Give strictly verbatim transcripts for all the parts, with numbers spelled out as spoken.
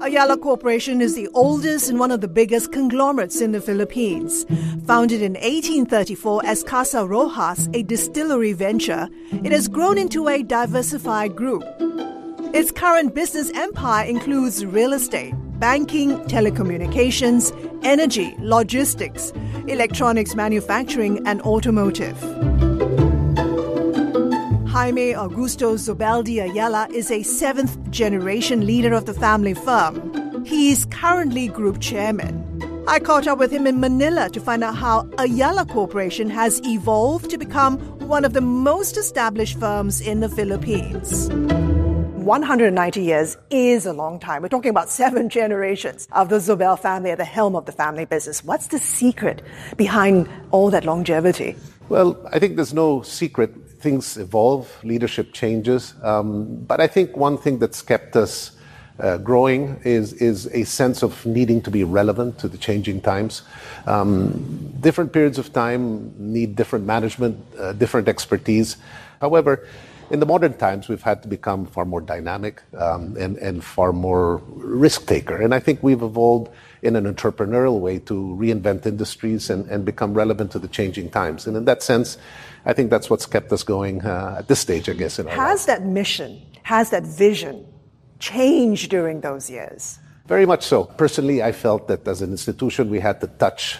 Ayala Corporation is the oldest and one of the biggest conglomerates in the Philippines. Founded in eighteen thirty-four as Casa Rojas, a distillery venture, it has grown into a diversified group. Its current business empire includes real estate, banking, telecommunications, energy, logistics, electronics manufacturing, and automotive. Jaime Augusto Zubeldi Ayala is a seventh-generation leader of the family firm. He is currently group chairman. I caught up with him in Manila to find out how Ayala Corporation has evolved to become one of the most established firms in the Philippines. one hundred ninety years is a long time. We're talking about seven generations of the Zubel family at the helm of the family business. What's the secret behind all that longevity? Well, I think there's no secret. Things evolve, leadership changes. Um, but I think one thing that's kept us uh, growing is, is a sense of needing to be relevant to the changing times. Um, different periods of time need different management, uh, different expertise. However, in the modern times, we've had to become far more dynamic um, and, and far more risk taker. And I think we've evolved in an entrepreneurial way to reinvent industries and, and become relevant to the changing times. And in that sense, I think that's what's kept us going uh, at this stage, I guess. In our has life. That mission, has that vision changed during those years? Very much so. Personally, I felt that as an institution, we had to touch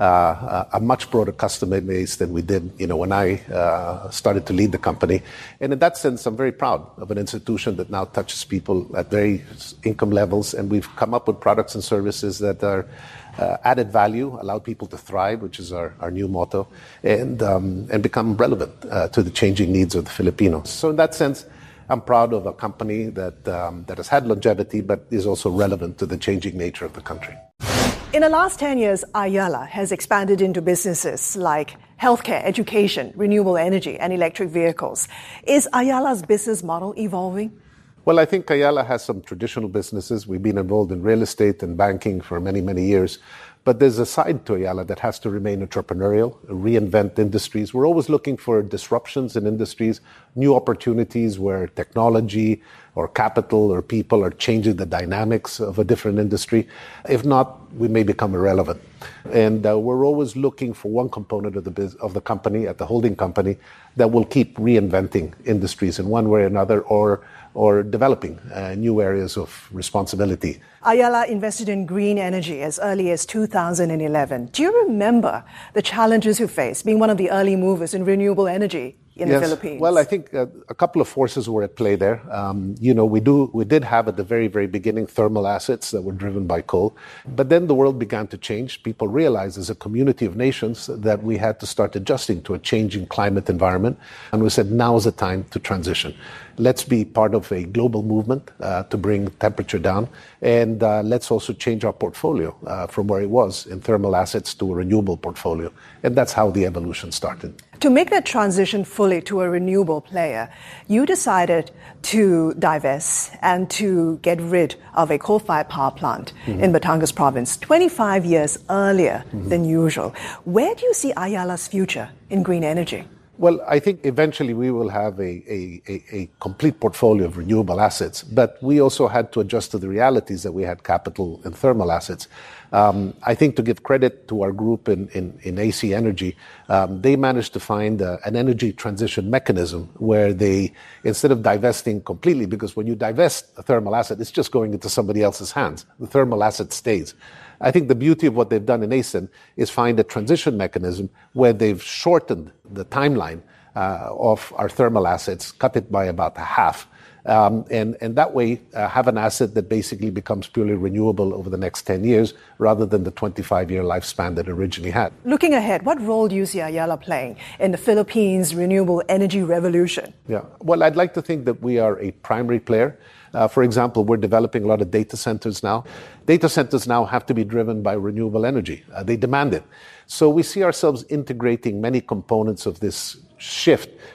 Uh, a much broader customer base than we did, you know, when I uh, started to lead the company. And in that sense, I'm very proud of an institution that now touches people at various income levels, and we've come up with products and services that are uh, added value, allow people to thrive, which is our, our new motto, and um, and become relevant uh, to the changing needs of the Filipinos. So in that sense, I'm proud of a company that um, that has had longevity, but is also relevant to the changing nature of the country. In the last ten years, Ayala has expanded into businesses like healthcare, education, renewable energy, and electric vehicles. Is Ayala's business model evolving? Well, I think Ayala has some traditional businesses. We've been involved in real estate and banking for many, many years. But there's a side to Ayala that has to remain entrepreneurial, reinvent industries. We're always looking for disruptions in industries, new opportunities where technology or capital or people are changing the dynamics of a different industry. If not, we may become irrelevant. And uh, we're always looking for one component of the biz- of the company, at the holding company, that will keep reinventing industries in one way or another, or or developing uh, new areas of responsibility. Ayala invested in green energy as early as two thousand eleven. Do you remember the challenges you faced being one of the early movers in renewable energy in yes. the Philippines? Well, I think uh, a couple of forces were at play there. Um, you know, we do we did have at the very, very beginning thermal assets that were driven by coal. But then the world began to change. People realized as a community of nations that we had to start adjusting to a changing climate environment. And we said, now is the time to transition. Let's be part of a global movement uh, to bring temperature down. And uh, let's also change our portfolio uh, from where it was in thermal assets to a renewable portfolio. And that's how the evolution started. To make that transition fully to a renewable player, you decided to divest and to get rid of a coal-fired power plant mm-hmm. in Batangas province twenty-five years earlier mm-hmm. than usual. Where do you see Ayala's future in green energy? Well, I think eventually we will have a, a, a, a complete portfolio of renewable assets, but we also had to adjust to the realities that we had capital and thermal assets. Um, I think to give credit to our group in, in, in A C Energy, um, they managed to find uh, an energy transition mechanism where they, instead of divesting completely, because when you divest a thermal asset, it's just going into somebody else's hands. The thermal asset stays. I think the beauty of what they've done in A C E N is find a transition mechanism where they've shortened the timeline uh, of our thermal assets, cut it by about half, um, and, and that way uh, have an asset that basically becomes purely renewable over the next ten years rather than the twenty-five-year lifespan that it originally had. Looking ahead, what role do you see Ayala playing in the Philippines' renewable energy revolution? Yeah, well, I'd like to think that we are a primary player. Uh, for example, we're developing a lot of data centers now. Data centers now have to be driven by renewable energy. Uh, they demand it. So we see ourselves integrating many components of this shift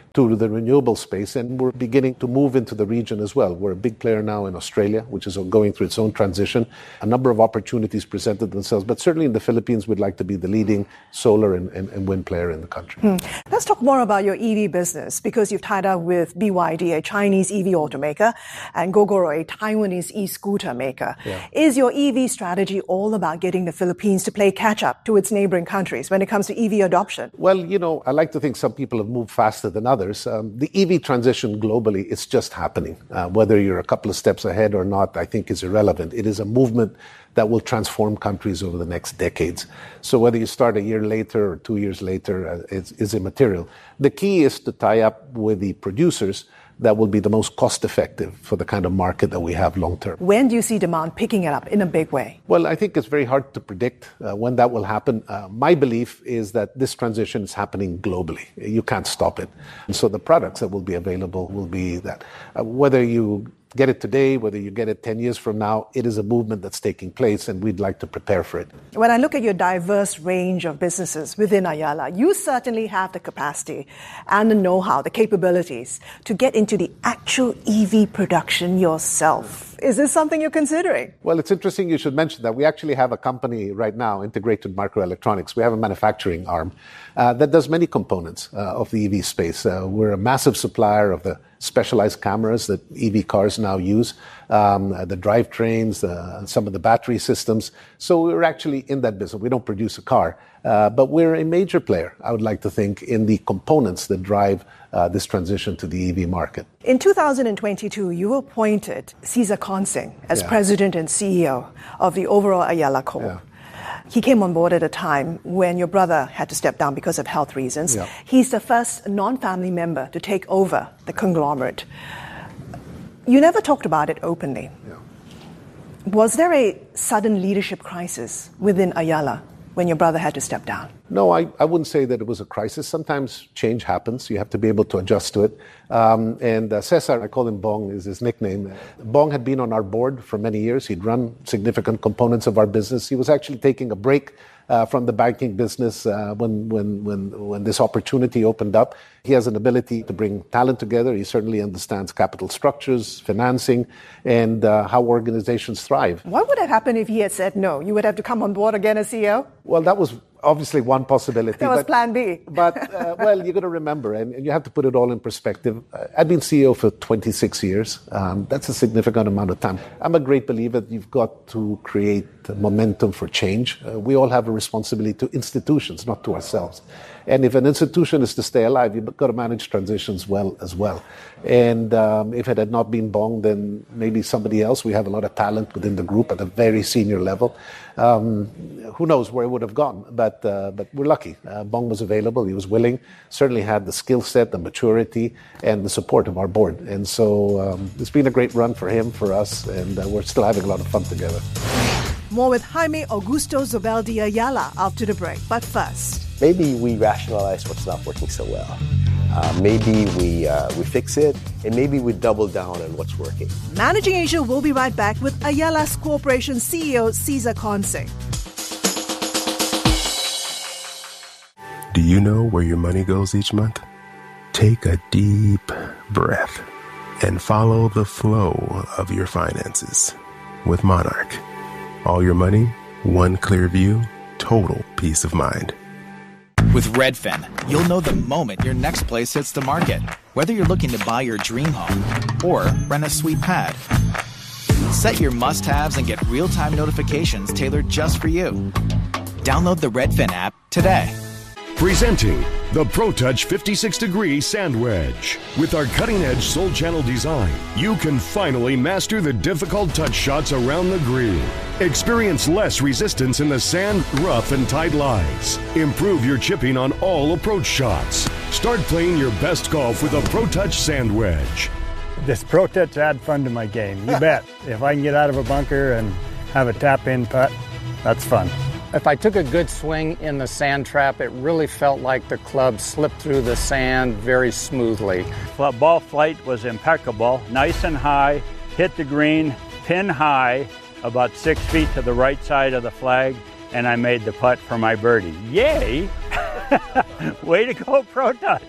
to the renewable space, and we're beginning to move into the region as well. We're a big player now in Australia, which is going through its own transition. A number of opportunities presented themselves, but certainly in the Philippines, we'd like to be the leading solar and, and, and wind player in the country. Hmm. Let's talk more about your E V business, because you've tied up with B Y D, a Chinese E V automaker, and Gogoro, a Taiwanese e-scooter maker. Yeah. Is your E V strategy all about getting the Philippines to play catch-up to its neighboring countries when it comes to E V adoption? Well, you know, I like to think some people have moved faster than others. Um, the E V transition globally, it's just happening. Uh, whether you're a couple of steps ahead or not, I think is irrelevant. It is a movement that will transform countries over the next decades. So whether you start a year later or two years later uh, is, is immaterial. The key is to tie up with the producers that will be the most cost-effective for the kind of market that we have long-term. When do you see demand picking it up in a big way? Well, I think it's very hard to predict uh, when that will happen. Uh, my belief is that this transition is happening globally. You can't stop it. And so the products that will be available will be that. Uh, whether you get it today, whether you get it ten years from now, it is a movement that's taking place, and we'd like to prepare for it. When I look at your diverse range of businesses within Ayala, you certainly have the capacity and the know-how, the capabilities to get into the actual E V production yourself. Is this something you're considering? Well, it's interesting you should mention that. We actually have a company right now, Integrated Microelectronics. We have a manufacturing arm uh, that does many components uh, of the E V space. Uh, we're a massive supplier of the specialized cameras that E V cars now use, um, the drivetrains, uh, some of the battery systems. So we're actually in that business. We don't produce a car, uh, but we're a major player, I would like to think, in the components that drive uh, this transition to the E V market. In two thousand twenty-two, you appointed Cesar Consing as yeah. president and C E O of the overall Ayala Corp. Yeah. He came on board at a time when your brother had to step down because of health reasons. Yeah. He's the first non-family member to take over the conglomerate. You never talked about it openly. Yeah. Was there a sudden leadership crisis within Ayala when your brother had to step down? No, I, I wouldn't say that it was a crisis. Sometimes change happens. You have to be able to adjust to it. Um, and uh, Cesar, I call him Bong, is his nickname. Bong had been on our board for many years. He'd run significant components of our business. He was actually taking a break uh, from the banking business uh, when, when, when, when this opportunity opened up. He has an ability to bring talent together. He certainly understands capital structures, financing, and uh, how organizations thrive. What would have happened if he had said no? You would have to come on board again as C E O? Well, that was obviously one possibility. That was but, plan B. but, uh, well, you've got to remember, and, and you have to put it all in perspective. Uh, I've been C E O for twenty-six years. Um, that's a significant amount of time. I'm a great believer that you've got to create momentum for change. Uh, we all have a responsibility to institutions, not to ourselves. And if an institution is to stay alive, you've got to manage transitions well as well. And um, if it had not been Bong, then maybe somebody else. We have a lot of talent within the group at a very senior level. Um, who knows where it would have gone? But uh, but we're lucky. Uh, Bong was available. He was willing. Certainly had the skill set, the maturity, and the support of our board. And so um, it's been a great run for him, for us, and uh, we're still having a lot of fun together. More with Jaime Augusto Zubeldia Ayala after the break. But first, maybe we rationalize what's not working so well. Uh, maybe we uh, we fix it, and maybe we double down on what's working. Managing Asia will be right back with Ayala's Corporation C E O Cesar Consing. Do you know where your money goes each month? Take a deep breath and follow the flow of your finances with Monarch. All your money, one clear view, total peace of mind. With Redfin, you'll know the moment your next place hits the market, whether you're looking to buy your dream home or rent a sweet pad. Set your must-haves and get real-time notifications tailored just for you. Download the Redfin app today. Presenting the ProTouch fifty-six degree Sand Wedge. With our cutting-edge Soul Channel design, you can finally master the difficult touch shots around the green. Experience less resistance in the sand, rough, and tight lies. Improve your chipping on all approach shots. Start playing your best golf with a ProTouch Sand Wedge. This ProTouch add fun to my game, you bet. If I can get out of a bunker and have a tap-in putt, that's fun. If I took a good swing in the sand trap, it really felt like the club slipped through the sand very smoothly. Ball flight was impeccable, nice and high, hit the green, pin high, about six feet to the right side of the flag, and I made the putt for my birdie. Yay! Way to go, ProTouch.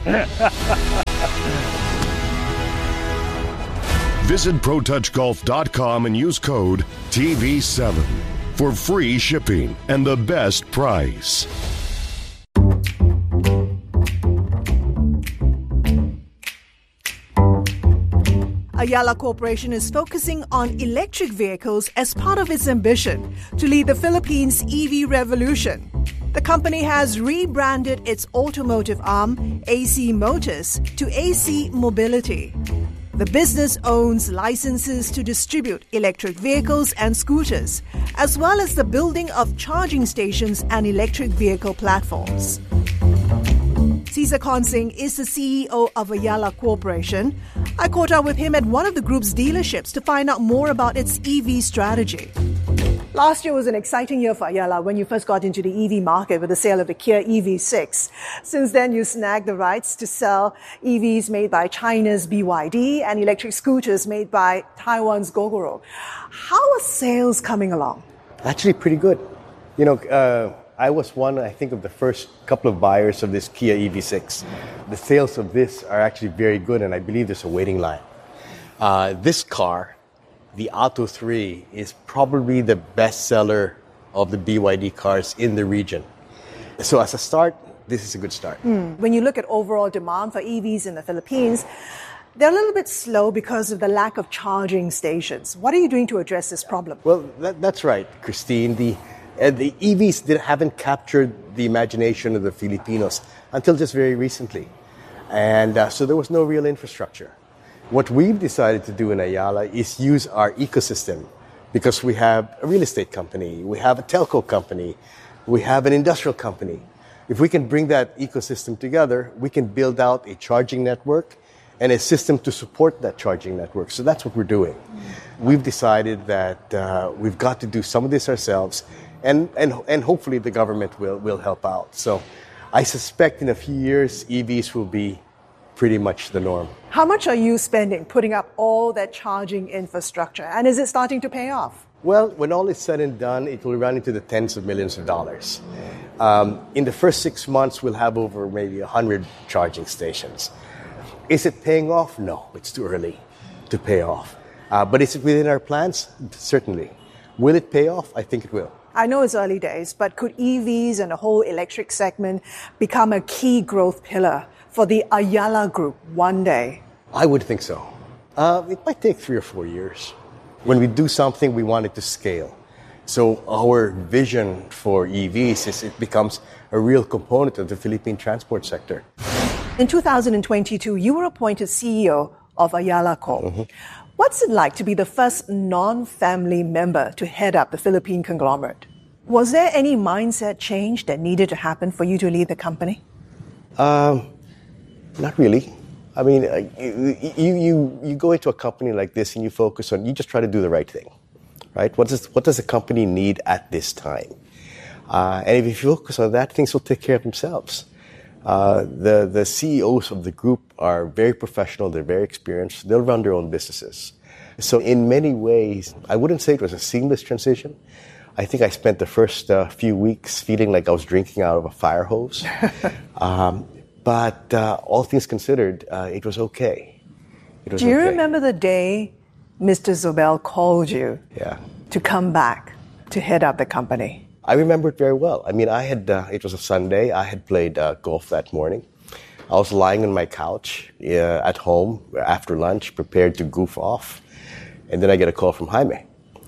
Visit Pro Touch Golf dot com and use code T V seven for free shipping and the best price. Ayala Corporation is focusing on electric vehicles as part of its ambition to lead the Philippines' E V revolution. The company has rebranded its automotive arm, A C Motors, to A C Mobility. The business owns licenses to distribute electric vehicles and scooters, as well as the building of charging stations and electric vehicle platforms. Cesar Consing is the C E O of Ayala Corporation. I caught up with him at one of the group's dealerships to find out more about its E V strategy. Last year was an exciting year for Ayala when you first got into the E V market with the sale of the Kia E V six. Since then, you snagged the rights to sell E Vs made by China's B Y D and electric scooters made by Taiwan's Gogoro. How are sales coming along? Actually, pretty good. You know, uh, I was one, I think, of the first couple of buyers of this Kia E V six. The sales of this are actually very good, and I believe there's a waiting line. Uh, this car, the Atto three, is probably the best seller of the B Y D cars in the region. So as a start, this is a good start. Mm. When you look at overall demand for E Vs in the Philippines, they're a little bit slow because of the lack of charging stations. What are you doing to address this problem? Well, that, that's right, Christine. The Uh, the E Vs did, haven't captured the imagination of the Filipinos until just very recently. And uh, so there was no real infrastructure. What we've decided to do in Ayala is use our ecosystem, because we have a real estate company, we have a telco company, we have an industrial company. If we can bring that ecosystem together, we can build out a charging network and a system to support that charging network. So that's what we're doing. We've decided that uh, we've got to do some of this ourselves, and, and, and hopefully the government will, will help out. So I suspect in a few years, E Vs will be pretty much the norm. How much are you spending putting up all that charging infrastructure? And is it starting to pay off? Well, when all is said and done, it will run into the tens of millions of dollars. Um, in the first six months, we'll have over maybe one hundred charging stations. Is it paying off? No, it's too early to pay off. Uh, but is it within our plans? Certainly. Will it pay off? I think it will. I know it's early days, but could E Vs and the whole electric segment become a key growth pillar for the Ayala Group one day? I would think so. Uh, it might take three or four years. When we do something, we want it to scale. So our vision for E Vs is it becomes a real component of the Philippine transport sector. In two thousand twenty-two, you were appointed C E O of Ayala Corp. Mm-hmm. What's it like to be the first non-family member to head up the Philippine conglomerate? Was there any mindset change that needed to happen for you to lead the company? Um, not really. I mean, uh, you, you, you go into a company like this and you focus on, you just try to do the right thing, right? What does, what does the company need at this time? Uh, and if you focus on that, things will take care of themselves. Uh, the, the C E Os of the group are very professional, they're very experienced, they'll run their own businesses. So in many ways, I wouldn't say it was a seamless transition. I think I spent the first uh, few weeks feeling like I was drinking out of a fire hose. um, but uh, all things considered, uh, it was okay. It was Do you okay. remember the day Mister Zobel called you yeah. to come back to head up the company? I remember it very well. I mean, I had, uh, it was a Sunday. I had played uh, golf that morning. I was lying on my couch uh, at home after lunch, prepared to goof off. And then I get a call from Jaime.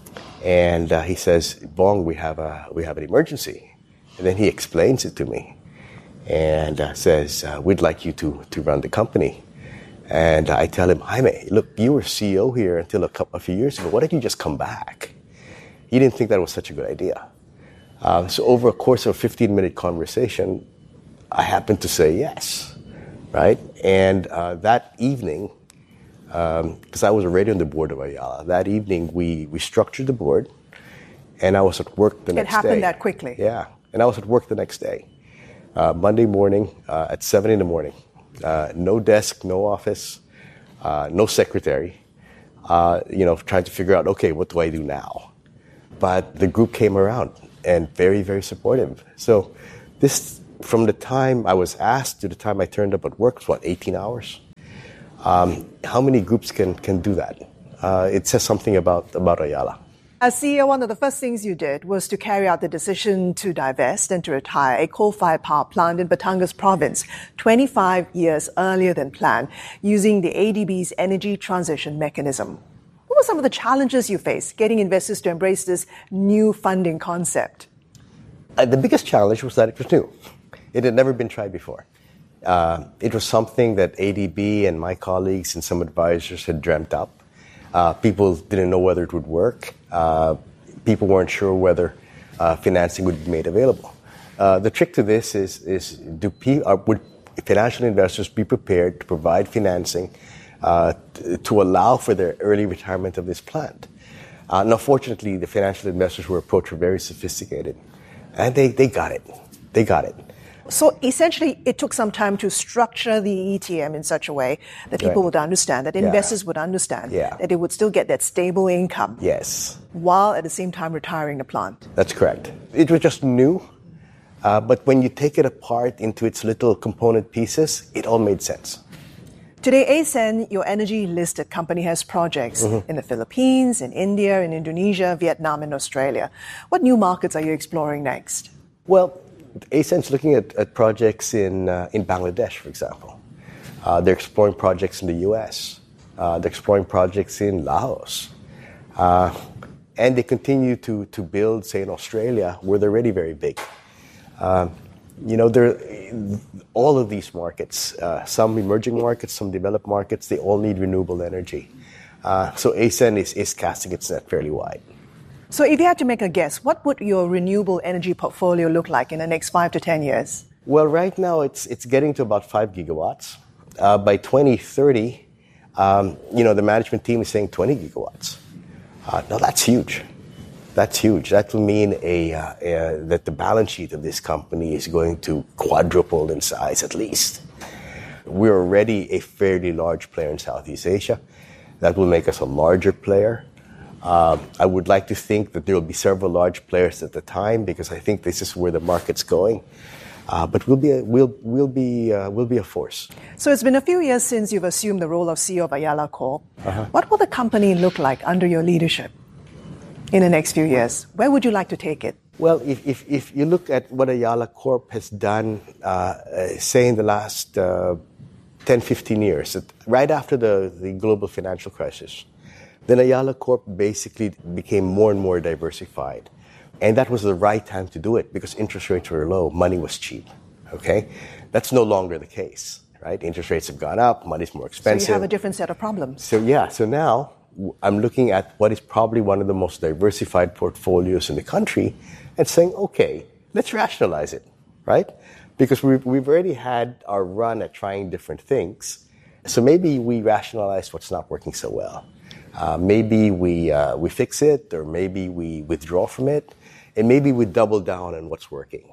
And uh, he says, Bong, we have, a, we have an emergency. And then he explains it to me and uh, says, uh, we'd like you to, to run the company. And I tell him, Jaime, look, you were C E O here until a, couple, a few years ago. Why don't you just come back? He didn't think that was such a good idea. Uh, so over a course of a fifteen-minute conversation, I happened to say yes, right? And uh, that evening, because um, I was already on the board of Ayala, that evening we, we structured the board, and I was at work the it next day. It happened that quickly? Yeah, and I was at work the next day, uh, Monday morning uh, at seven in the morning. Uh, no desk, no office, uh, no secretary, uh, you know, trying to figure out, okay, what do I do now? But the group came around and very, very supportive. So this from the time I was asked to the time I turned up at work was, what, eighteen hours? Um, how many groups can, can do that? Uh, it says something about, about Ayala. As C E O, one of the first things you did was to carry out the decision to divest and to retire a coal-fired power plant in Batangas province twenty-five years earlier than planned, using the A D B's energy transition mechanism. What were some of the challenges you faced getting investors to embrace this new funding concept? Uh, the biggest challenge was that it was new. It had never been tried before. Uh, it was something that A D B and my colleagues and some advisors had dreamt up. Uh, people didn't know whether it would work. Uh, people weren't sure whether uh, financing would be made available. Uh, the trick to this is, is do pe- uh, would financial investors be prepared to provide financing uh, t- to allow for their early retirement of this plant? Uh, now, fortunately, the financial investors who were approached were very sophisticated, and they, they got it. They got it. So essentially, it took some time to structure the E T M in such a way that people Right. would understand, that Yeah. investors would understand, Yeah. that they would still get that stable income Yes, while at the same time retiring the plant. that's correct. It was just new, uh, but when you take it apart into its little component pieces, it all made sense. Today, A S E N, your energy-listed company, has projects Mm-hmm. in the Philippines, in India, in Indonesia, Vietnam, and Australia. What new markets are you exploring next? Well, A S E N's looking at, at projects in uh, in Bangladesh, for example. Uh, they're exploring projects in the U S. Uh, they're exploring projects in Laos. Uh, and they continue to, to build, say, in Australia, where they're already very big. Um, you know, there, all of these markets, uh, some emerging markets, some developed markets, they all need renewable energy. Uh, so A S E N is, is casting its net fairly wide. So if you had to make a guess, what would your renewable energy portfolio look like in the next five to ten years? Well, right now it's it's getting to about five gigawatts. Uh, by twenty thirty, um, you know, the management team is saying twenty gigawatts. Uh, now that's huge. That's huge. That will mean a, uh, a that the balance sheet of this company is going to quadruple in size at least. We're already a fairly large player in Southeast Asia. That will make us a larger player. Uh, I would like to think that there will be several large players at the time because I think this is where the market's going. Uh, but we'll be a, we'll we'll be uh, we'll be a force. So it's been a few years since you've assumed the role of C E O of Ayala Corp. Uh-huh. What will the company look like under your leadership in the next few years? Where would you like to take it? Well, if if, if you look at what Ayala Corp has done, uh, uh, say in the last uh, ten, fifteen years, right after the, the global financial crisis, then Ayala Corp basically became more and more diversified. And that was the right time to do it because interest rates were low, money was cheap, okay? That's no longer the case, right? Interest rates have gone up, money's more expensive. So you have a different set of problems. So yeah, so now I'm looking at what is probably one of the most diversified portfolios in the country and saying, okay, let's rationalize it, right? Because we've, we've already had our run at trying different things. So maybe we rationalize what's not working so well. Uh, maybe we uh, we fix it, or maybe we withdraw from it, and maybe we double down on what's working.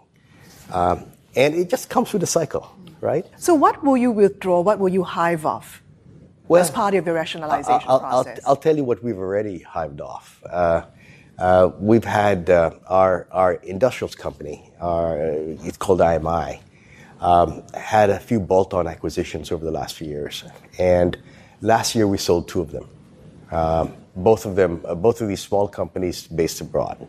Um, and it just comes with a cycle, right? So what will you withdraw? What will you hive off Well, as part of your rationalization I'll, I'll, process? I'll, I'll tell you what we've already hived off. Uh, uh, we've had uh, our our industrials company, our, it's called I M I, um, had a few bolt-on acquisitions over the last few years, and last year we sold two of them. Um, both of them, uh, both of these small companies based abroad.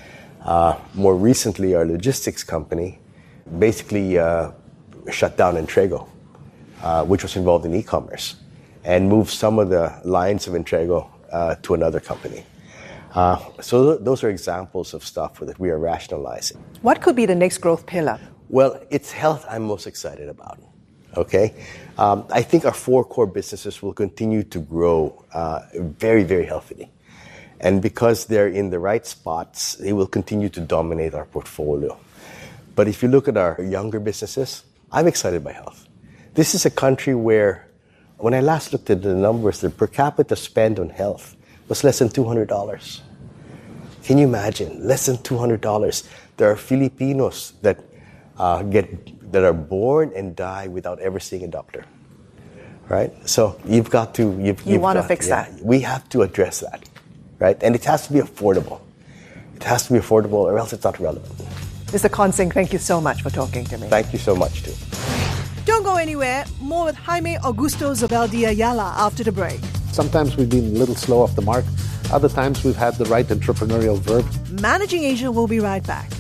Uh, more recently, our logistics company basically uh, shut down Entrego, uh, which was involved in e-commerce, and moved some of the lines of Entrego uh, to another company. Uh, so th- those are examples of stuff that we are rationalizing. What could be the next growth pillar? Well, it's health I'm most excited about. Okay, um, I think our four core businesses will continue to grow uh, very, very healthily. And because they're in the right spots, they will continue to dominate our portfolio. But if you look at our younger businesses, I'm excited by health. This is a country where, when I last looked at the numbers, the per capita spend on health was less than two hundred dollars. Can you imagine? Less than two hundred dollars. There are Filipinos that uh, get that are born and die without ever seeing a doctor, right? So you've got to... You've, You you've want to got- fix yeah, that. We have to address that, right? And it has to be affordable. It has to be affordable or else it's not relevant. Mister Konsing, thank you so much for talking to me. Thank you so much, too. Don't go anywhere. More with Jaime Augusto Zubeldia Ayala after the break. Sometimes we've been a little slow off the mark. Other times we've had the right entrepreneurial verb. Managing Asia will be right back.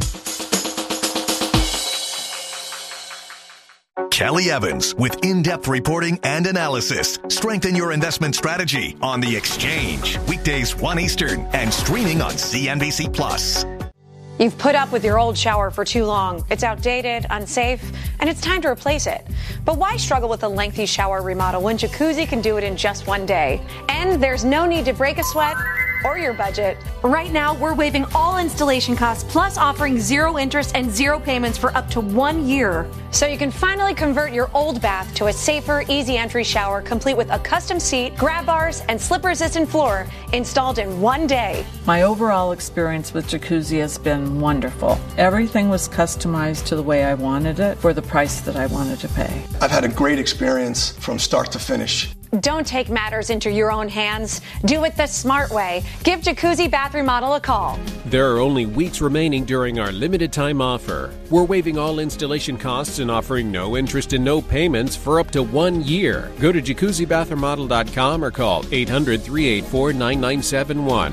Kelly Evans with in-depth reporting and analysis. Strengthen your investment strategy on The Exchange. Weekdays one Eastern and streaming on C N B C Plus. You've put up with your old shower for too long. It's outdated, unsafe, and it's time to replace it. But why struggle with a lengthy shower remodel when Jacuzzi can do it in just one day? And there's no need to break a sweat or your budget. Right now, we're waiving all installation costs, plus offering zero interest and zero payments for up to one year. So you can finally convert your old bath to a safer, easy entry shower, complete with a custom seat, grab bars, and slip-resistant floor installed in one day. My overall experience with Jacuzzi has been wonderful. Everything was customized to the way I wanted it for the price that I wanted to pay. I've had a great experience from start to finish. Don't take matters into your own hands. Do it the smart way. Give Jacuzzi Bath Remodel a call. There are only weeks remaining during our limited time offer. We're waiving all installation costs and offering no interest and no payments for up to one year. Go to jacuzzi bath remodel dot com or call eight hundred, three eight four, nine nine seven one.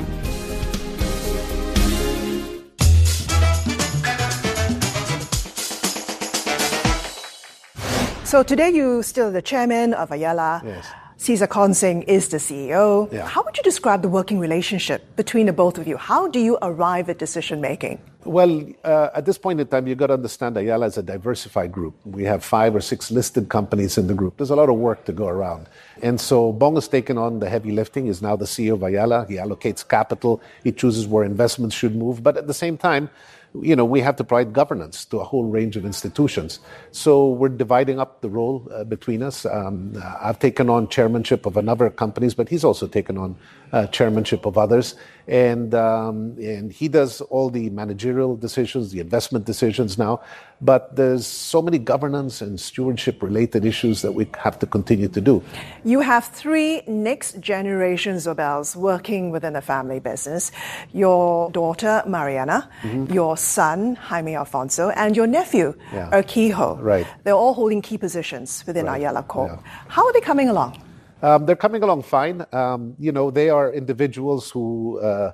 So today you still the chairman of Ayala. Yes. Cesar Konsing is the C E O. Yeah. How would you describe the working relationship between the both of you? How do you arrive at decision making? Well, uh, at this point in time, you've got to understand Ayala is a diversified group. We have five or six listed companies in the group. There's a lot of work to go around. And so Bong has taken on the heavy lifting. He's now the C E O of Ayala. He allocates capital. He chooses where investments should move. But at the same time, you know, we have to provide governance to a whole range of institutions. So we're dividing up the role uh, between us. Um, I've taken on chairmanship of a number of companies, but he's also taken on uh, chairmanship of others. And um, and he does all the managerial decisions, the investment decisions now. But there's so many governance and stewardship-related issues that we have to continue to do. You have three next generation Zobels working within the family business. Your daughter, Mariana, mm-hmm. your son, Jaime Alfonso, and your nephew, yeah. Urquijo. Right. They're all holding key positions within right. Ayala Corp. Yeah. How are they coming along? Um, they're coming along fine. Um, you know, they are individuals who uh,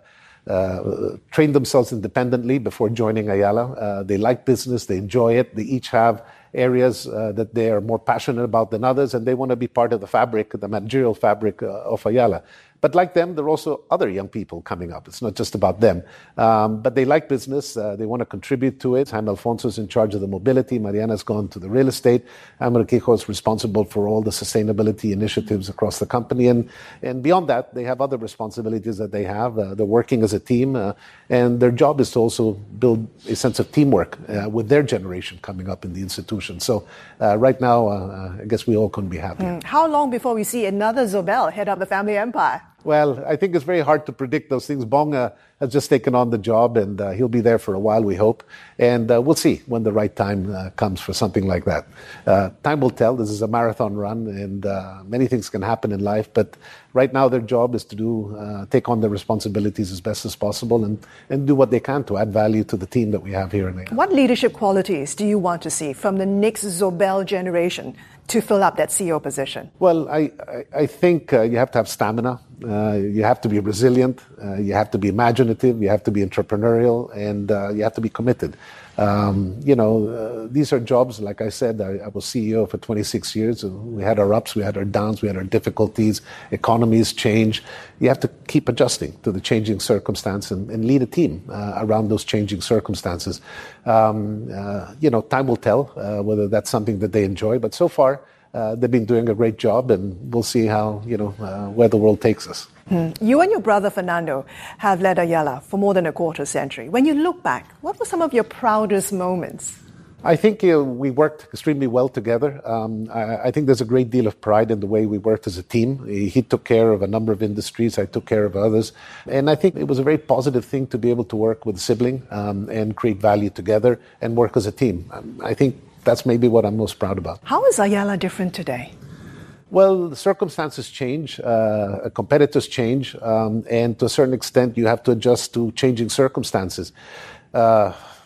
uh, trained themselves independently before joining Ayala. Uh, they like business. They enjoy it. They each have areas uh, that they are more passionate about than others, and they want to be part of the fabric, the managerial fabric uh, of Ayala. But like them, there are also other young people coming up. It's not just about them. Um, but they like business. Uh, they want to contribute to it. Jaime Alfonso is in charge of the mobility. Mariana's gone to the real estate. Jaime Urquijo is responsible for all the sustainability initiatives across the company. And, and beyond that, they have other responsibilities that they have. Uh, they're working as a team. Uh, and their job is to also build a sense of teamwork uh, with their generation coming up in the institution. So uh, right now, uh, I guess we all couldn't be happier. Mm. How long before we see another Zobel head up the family empire? Well, I think it's very hard to predict those things. Bong uh, has just taken on the job, and uh, he'll be there for a while, we hope. And uh, we'll see when the right time uh, comes for something like that. Uh, time will tell. This is a marathon run, and uh, many things can happen in life. But right now, their job is to do uh, take on their responsibilities as best as possible and, and do what they can to add value to the team that we have here in Ayala. What leadership qualities do you want to see from the next Zobel generation to fill up that C E O position? Well, I, I, I think uh, you have to have stamina. Uh, you have to be resilient. Uh, you have to be imaginative. You have to be entrepreneurial, and uh, you have to be committed. Um, you know, uh, these are jobs, like I said, I, I was C E O for twenty-six years. We had our ups, we had our downs, we had our difficulties. Economies change. You have to keep adjusting to the changing circumstance and, and lead a team uh, around those changing circumstances. Um, uh, you know, time will tell uh, whether that's something that they enjoy, but so far, Uh, they've been doing a great job, and we'll see how, you know, uh, where the world takes us. Hmm. You and your brother Fernando have led Ayala for more than a quarter century. When you look back, what were some of your proudest moments? I think uh, we worked extremely well together. Um, I, I think there's a great deal of pride in the way we worked as a team. He, he took care of a number of industries. I took care of others. And I think it was a very positive thing to be able to work with a sibling um, and create value together and work as a team. Um, I think that's maybe what I'm most proud about. How is Ayala different today? Well, the circumstances change, uh, competitors change, um, and to a certain extent, you have to adjust to changing circumstances. Uh,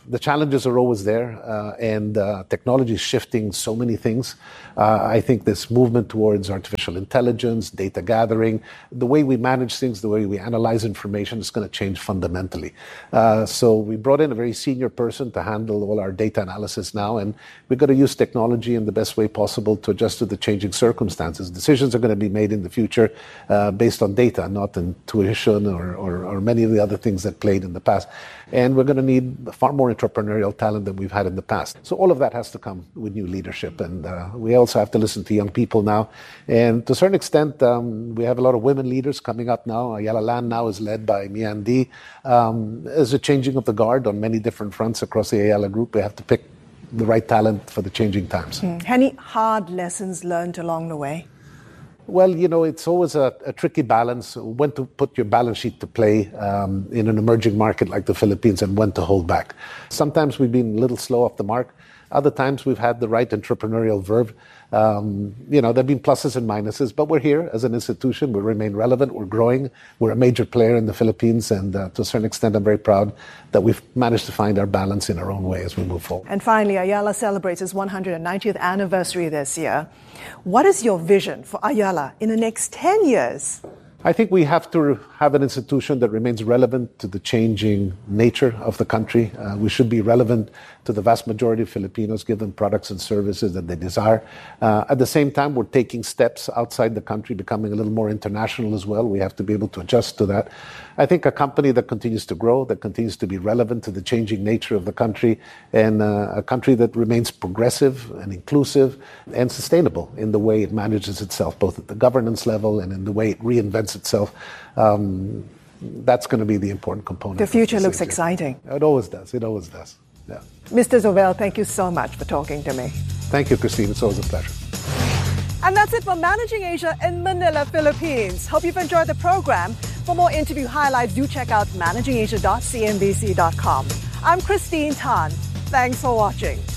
the challenges are always there, uh, and uh, technology is shifting so many things. Uh, I think this movement towards artificial intelligence, data gathering, the way we manage things, the way we analyze information is going to change fundamentally. Uh, so we brought in a very senior person to handle all our data analysis now, and we've got to use technology in the best way possible to adjust to the changing circumstances. Decisions are going to be made in the future uh, based on data, not intuition or, or, or many of the other things that played in the past. And we're going to need far more entrepreneurial talent than we've had in the past. So all of that has to come with new leadership. And uh, we also have to listen to young people now. And to a certain extent, um, we have a lot of women leaders coming up now. Ayala Land now is led by Mian D. Um, there's a changing of the guard on many different fronts across the Ayala Group. We have to pick the right talent for the changing times. Mm. Any hard lessons learned along the way? Well, you know, it's always a, a tricky balance, when to put your balance sheet to play um, in an emerging market like the Philippines and when to hold back. Sometimes we've been a little slow off the mark. Other times we've had the right entrepreneurial verve. Um, you know, there have been pluses and minuses, but we're here as an institution. We remain relevant. We're growing. We're a major player in the Philippines. And uh, to a certain extent, I'm very proud that we've managed to find our balance in our own way as we move forward. And finally, Ayala celebrates its one hundred ninetieth anniversary this year. What is your vision for Ayala in the next ten years? I think we have to have an institution that remains relevant to the changing nature of the country. Uh, we should be relevant to the vast majority of Filipinos, give them products and services that they desire. Uh, at the same time, we're taking steps outside the country, becoming a little more international as well. We have to be able to adjust to that. I think a company that continues to grow, that continues to be relevant to the changing nature of the country, and uh, a country that remains progressive and inclusive and sustainable in the way it manages itself, both at the governance level and in the way it reinvents itself. Um, that's going to be the important component. The future looks exciting. It always does. It always does. Yeah. Mister Zobel, thank you so much for talking to me. Thank you, Christine. It's always a pleasure. And that's it for Managing Asia in Manila, Philippines. Hope you've enjoyed the program. For more interview highlights, do check out managing asia dot c n b c dot com. I'm Christine Tan. Thanks for watching.